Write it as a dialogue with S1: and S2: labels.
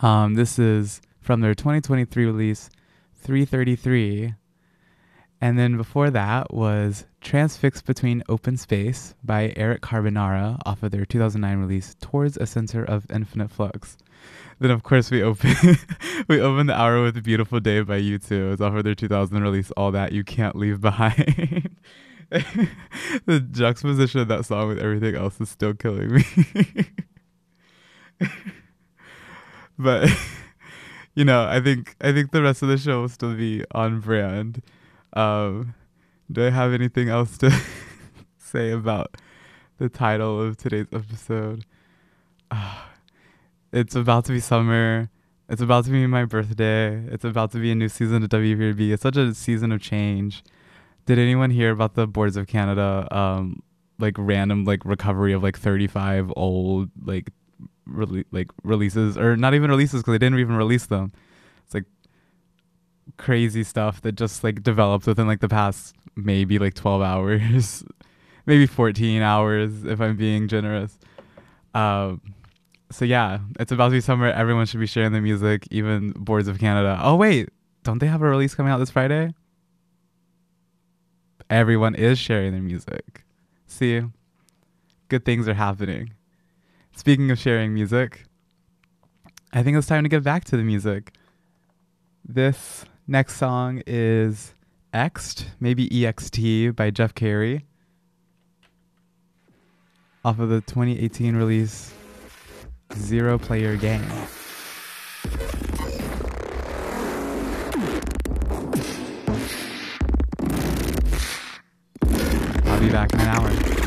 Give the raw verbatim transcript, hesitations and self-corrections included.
S1: Um, this is from their twenty twenty-three release, three thirty-three. And then before that was Transfixed Between Open Space by Eric Carbonara off of their two thousand nine release, Towards a Center of Infinite Flux. Then of course we open we open the hour with Beautiful Day by U two. It's off of their two thousand release, All That You Can't Leave Behind. The juxtaposition of that song with everything else is still killing me. But you know, I think I think the rest of the show will still be on brand. Um, do I have anything else to say about the title of today's episode? Uh, it's about to be summer. It's about to be my birthday. It's about to be a new season of W V B. It's such a season of change. Did anyone hear about the Boards of Canada, um, like random like recovery of like thirty-five old like rele- like releases, or not even releases because they didn't even release them? It's like crazy stuff that just like developed within like the past maybe like twelve hours, maybe fourteen hours if I'm being generous. Um, so yeah, it's about to be summer. Everyone should be sharing their music, even Boards of Canada. Oh wait, don't they have a release coming out this Friday? Everyone is sharing their music. See, good things are happening. Speaking of sharing music, I think it's time to get back to the music. This next song is X'd, maybe E X T by Jeff Carey, off of the twenty eighteen release Zero Player Game. I'll be back in an hour.